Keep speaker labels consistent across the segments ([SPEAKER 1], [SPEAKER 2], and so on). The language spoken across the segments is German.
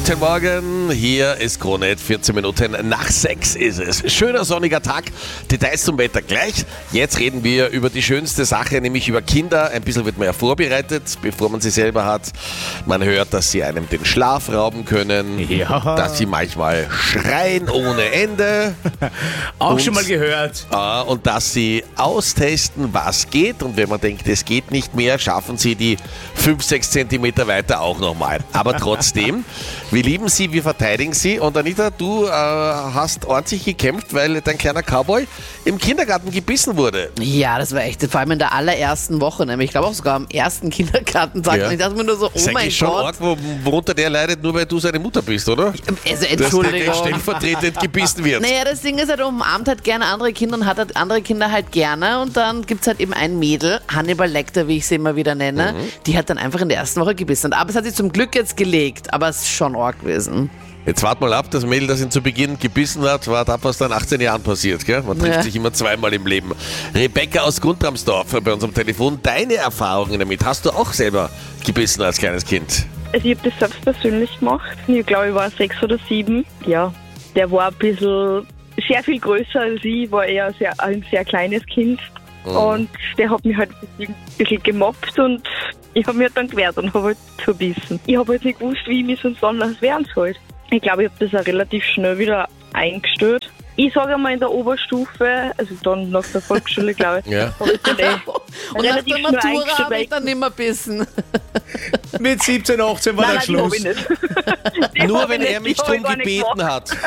[SPEAKER 1] Guten Morgen, hier ist Krone, 14 Minuten nach 6 ist es. Schöner sonniger Tag, Details zum Wetter gleich. Jetzt reden wir über die schönste Sache, nämlich über Kinder. Ein bisschen wird man ja vorbereitet, bevor man sie selber hat. Man hört, dass sie einem den Schlaf rauben können, dass sie manchmal schreien ohne Ende.
[SPEAKER 2] Auch schon mal gehört.
[SPEAKER 1] Und dass sie austesten, was geht. Und wenn man denkt, es geht nicht mehr, schaffen sie die 5-6 Zentimeter weiter auch nochmal. Aber trotzdem, wir lieben sie, wir verteidigen sie. Und Anita, du hast ordentlich gekämpft, weil dein kleiner Cowboy im Kindergarten gebissen wurde.
[SPEAKER 3] Ja, das war echt, vor allem in der allerersten Woche, nämlich ich glaube auch sogar am ersten Kindergartentag.
[SPEAKER 1] Ja.
[SPEAKER 3] Und ich dachte mir nur so,
[SPEAKER 1] Das ist
[SPEAKER 3] oh mein
[SPEAKER 1] eigentlich schon
[SPEAKER 3] Gott.
[SPEAKER 1] arg, worunter der leidet, nur weil du seine Mutter bist, oder?
[SPEAKER 3] Also
[SPEAKER 1] Dass der
[SPEAKER 3] Entschuldigung.
[SPEAKER 1] stellvertretend gebissen wird.
[SPEAKER 3] Naja, das Ding ist halt, umarmt halt gerne andere Kinder und hat halt andere Kinder halt gerne. Und dann gibt es halt eben ein Mädel, Hannibal Lecter, wie ich sie immer wieder nenne, die hat dann einfach in der ersten Woche gebissen. Aber es hat sich zum Glück jetzt gelegt, aber es ist schon arg gewesen.
[SPEAKER 1] Jetzt wart mal ab, das Mädel, das ihn zu Beginn gebissen hat, war das, was dann 18 Jahren passiert. Gell? Man trifft sich immer zweimal im Leben. Rebecca aus Guntramsdorf bei uns am Telefon. Deine Erfahrungen damit, hast du auch selber gebissen als kleines Kind?
[SPEAKER 4] Also ich habe das selbst persönlich gemacht. Ich glaube, ich war 6 oder 7. Ja, der war ein bisschen sehr viel größer als ich, war eher ein sehr kleines Kind. Und der hat mich halt ein bisschen gemobbt und ich habe mich halt dann gewehrt und habe halt verbissen. Ich habe halt nicht gewusst, wie ich mich sonst anders wehren soll. Ich glaube, ich habe das auch relativ schnell wieder eingestellt. Ich sage einmal in der Oberstufe, also dann nach der Volksschule, glaube ich,
[SPEAKER 1] Ja.
[SPEAKER 4] habe ich dann
[SPEAKER 3] Und nach
[SPEAKER 4] relativ
[SPEAKER 3] der
[SPEAKER 4] schnell
[SPEAKER 3] Matura
[SPEAKER 4] eingestellt,
[SPEAKER 3] habe ich dann nicht mehr bissen.
[SPEAKER 2] Mit 17, 18 war
[SPEAKER 4] Nein,
[SPEAKER 2] der
[SPEAKER 4] die habe
[SPEAKER 2] Schluss.
[SPEAKER 4] ich nicht. Die
[SPEAKER 1] Nur
[SPEAKER 4] habe
[SPEAKER 1] wenn
[SPEAKER 4] ich
[SPEAKER 1] er
[SPEAKER 4] nicht,
[SPEAKER 1] mich
[SPEAKER 4] die habe
[SPEAKER 1] drum
[SPEAKER 4] ich gar nicht
[SPEAKER 1] gebeten
[SPEAKER 4] gemacht.
[SPEAKER 1] hat.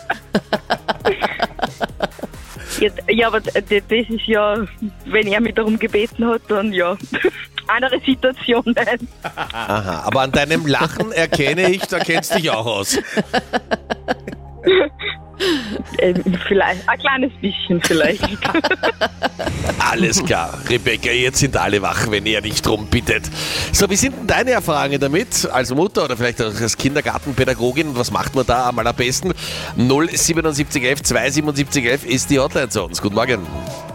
[SPEAKER 4] Ja, aber das ist ja, wenn er mich darum gebeten hat, dann ja, andere Situationen.
[SPEAKER 1] Aha, aber an deinem Lachen erkenne ich, da kennst du dich auch aus.
[SPEAKER 4] Vielleicht, ein kleines bisschen vielleicht.
[SPEAKER 1] Alles klar, Rebecca, jetzt sind alle wach, wenn er dich drum bittet. So, wie sind denn deine Erfahrungen damit als Mutter oder vielleicht auch als Kindergartenpädagogin? Was macht man da am allerbesten? 07711 27711 ist die Hotline zu uns. Guten Morgen.